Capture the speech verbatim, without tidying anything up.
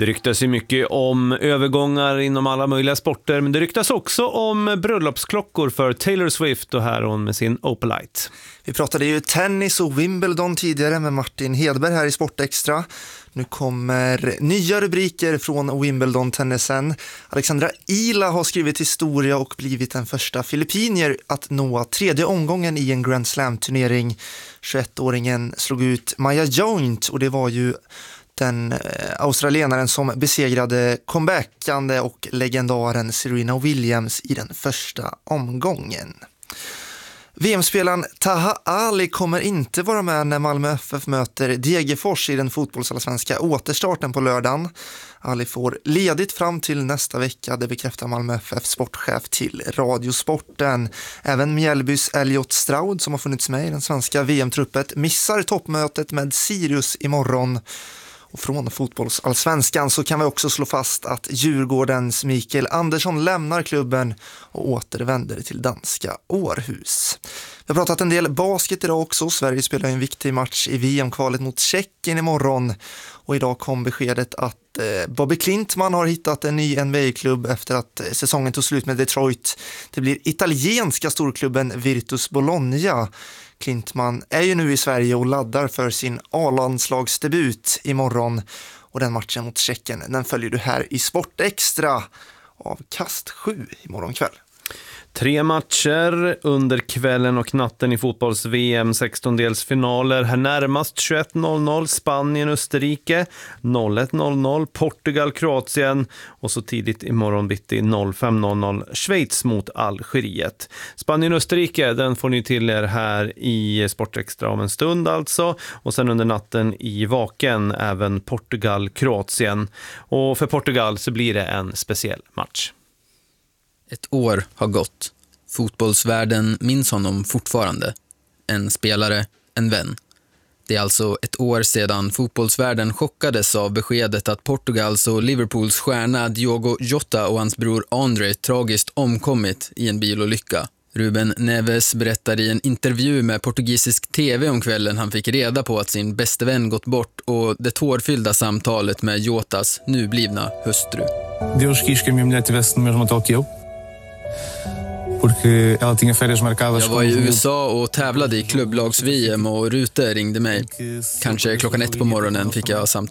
Det ryktas ju mycket om övergångar inom alla möjliga sporter, men det ryktas också om bröllopsklockor för Taylor Swift, och här hon med sin Opalite. Vi pratade ju tennis och Wimbledon tidigare med Martin Hedberg här i Sportextra. Nu kommer nya rubriker från Wimbledon-tennisen. Alexandra Ila har skrivit historia och blivit den första filippinier att nå tredje omgången i en Grand Slam-turnering. tjugoettåringen slog ut Maya Joint, och det var ju den australienaren som besegrade comebackande och legendaren Serena Williams i den första omgången. V M-spelaren Taha Ali kommer inte vara med när Malmö F F möter Degerfors i den fotbollsallsvenska återstarten på lördagen. Ali får ledigt fram till nästa vecka, det bekräftar Malmö F F sportchef till Radiosporten. Även Mjällbys Elliot Stroud, som har funnits med i den svenska V M-truppet, missar toppmötet med Sirius imorgon. Och från fotbollsallsvenskan så kan vi också slå fast att Djurgårdens Mikael Andersson lämnar klubben och återvänder till danska Århus. Vi har pratat en del basket idag också. Sverige spelar en viktig match i V M-kvalet mot Tjeckien imorgon. Och idag kom beskedet att eh, Bobby Klintman har hittat en ny N B A-klubb efter att eh, säsongen tog slut med Detroit. Det blir italienska storklubben Virtus Bologna. Klintman är ju nu i Sverige och laddar för sin A-landslagsdebut imorgon. Och den matchen mot Tjeckien, den följer du här i Sportextra av Kast sju imorgon kväll. Tre matcher under kvällen och natten i fotbolls-V M, sextondelsfinaler. Här närmast tjugoett noll noll Spanien-Österrike, noll ett noll noll Portugal-Kroatien och så tidigt imorgon bitti noll fem noll noll Schweiz mot Algeriet. Spanien-Österrike, den får ni till er här i Sportextra om en stund alltså. Och sen under natten i Vaken även Portugal-Kroatien. Och för Portugal så blir det en speciell match. Ett år har gått. Fotbollsvärlden minns honom fortfarande. En spelare, en vän. Det är alltså ett år sedan fotbollsvärlden chockades av beskedet att Portugals och Liverpools stjärna Diogo Jota och hans bror André tragiskt omkommit i en bilolycka. Ruben Neves berättade i en intervju med portugisisk tv om kvällen han fick reda på att sin bäste vän gått bort, och det tårfyllda samtalet med Jotas nublivna hustru. Deus quis que a minha mulher tivesse no mesmo hotel que eu. Porque ela tinha férias marcadas. Jag var i U S A och tävlade i klubblags-V M och Rute ringde mig. Kanske klockan ett på morgonen fick jag samtal